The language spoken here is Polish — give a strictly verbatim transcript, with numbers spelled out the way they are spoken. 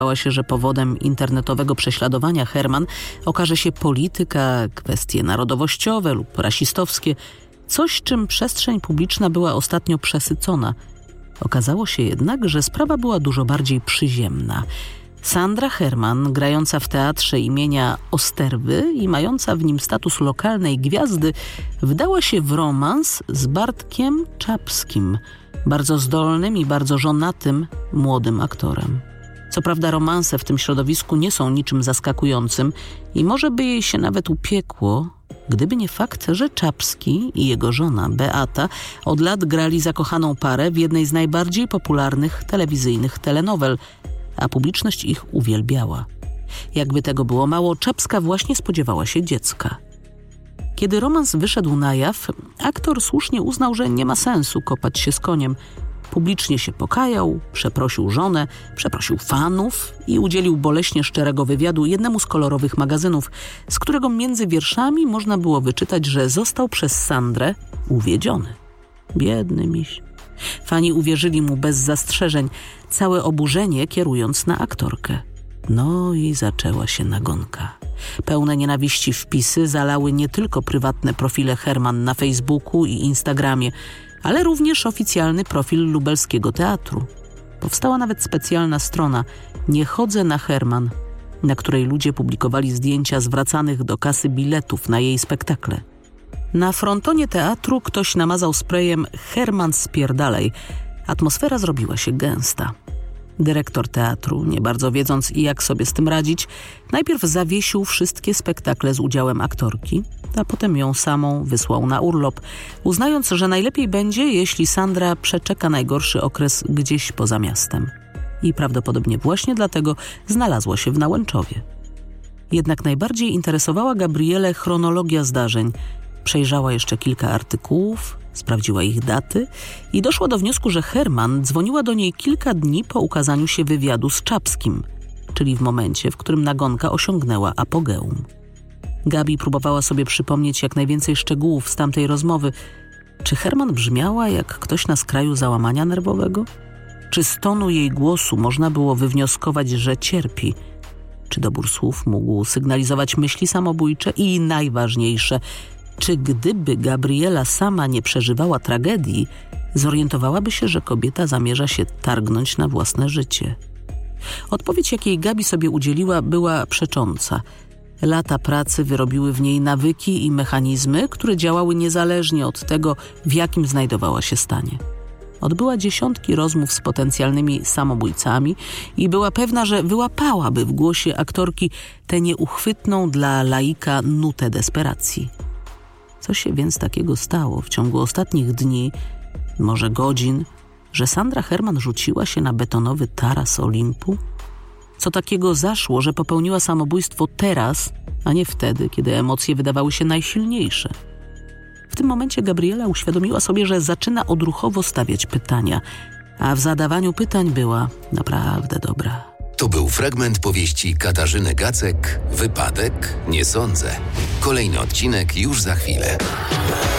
Bała się, że powodem internetowego prześladowania Herman okaże się polityka, kwestie narodowościowe lub rasistowskie, coś, czym przestrzeń publiczna była ostatnio przesycona. Okazało się jednak, że sprawa była dużo bardziej przyziemna. Sandra Herman, grająca w teatrze imienia Osterwy i mająca w nim status lokalnej gwiazdy, wdała się w romans z Bartkiem Czapskim, bardzo zdolnym i bardzo żonatym młodym aktorem. Co prawda romanse w tym środowisku nie są niczym zaskakującym i może by jej się nawet upiekło, gdyby nie fakt, że Czapski i jego żona Beata od lat grali zakochaną parę w jednej z najbardziej popularnych telewizyjnych telenowel, a publiczność ich uwielbiała. Jakby tego było mało, Czapska właśnie spodziewała się dziecka. Kiedy romans wyszedł na jaw, aktor słusznie uznał, że nie ma sensu kopać się z koniem. Publicznie się pokajał, przeprosił żonę, przeprosił fanów i udzielił boleśnie szczerego wywiadu jednemu z kolorowych magazynów, z którego między wierszami można było wyczytać, że został przez Sandrę uwiedziony. Biedny miś. Fani uwierzyli mu bez zastrzeżeń, całe oburzenie kierując na aktorkę. No i zaczęła się nagonka. Pełne nienawiści wpisy zalały nie tylko prywatne profile Herman na Facebooku i Instagramie, ale również oficjalny profil lubelskiego teatru. Powstała nawet specjalna strona Nie chodzę na Herman, na której ludzie publikowali zdjęcia zwracanych do kasy biletów na jej spektakle. Na frontonie teatru ktoś namazał sprayem Herman spierdalej. Atmosfera zrobiła się gęsta. Dyrektor teatru, nie bardzo wiedząc i jak sobie z tym radzić, najpierw zawiesił wszystkie spektakle z udziałem aktorki, a potem ją samą wysłał na urlop, uznając, że najlepiej będzie, jeśli Sandra przeczeka najgorszy okres gdzieś poza miastem. I prawdopodobnie właśnie dlatego znalazła się w Nałęczowie. Jednak najbardziej interesowała Gabrielę chronologia zdarzeń. Przejrzała jeszcze kilka artykułów, sprawdziła ich daty i doszła do wniosku, że Herman dzwoniła do niej kilka dni po ukazaniu się wywiadu z Czapskim, czyli w momencie, w którym nagonka osiągnęła apogeum. Gabi próbowała sobie przypomnieć jak najwięcej szczegółów z tamtej rozmowy. Czy Herman brzmiała jak ktoś na skraju załamania nerwowego? Czy z tonu jej głosu można było wywnioskować, że cierpi? Czy dobór słów mógł sygnalizować myśli samobójcze? I najważniejsze, czy gdyby Gabriela sama nie przeżywała tragedii, zorientowałaby się, że kobieta zamierza się targnąć na własne życie? Odpowiedź, jakiej Gabi sobie udzieliła, była przecząca. Lata pracy wyrobiły w niej nawyki i mechanizmy, które działały niezależnie od tego, w jakim znajdowała się stanie. Odbyła dziesiątki rozmów z potencjalnymi samobójcami i była pewna, że wyłapałaby w głosie aktorki tę nieuchwytną dla laika nutę desperacji. Co się więc takiego stało w ciągu ostatnich dni, może godzin, że Sandra Herman rzuciła się na betonowy taras Olimpu? Co takiego zaszło, że popełniła samobójstwo teraz, a nie wtedy, kiedy emocje wydawały się najsilniejsze? W tym momencie Gabriela uświadomiła sobie, że zaczyna odruchowo stawiać pytania, a w zadawaniu pytań była naprawdę dobra. To był fragment powieści Katarzyny Gacek, Wypadek? Nie sądzę. Kolejny odcinek już za chwilę.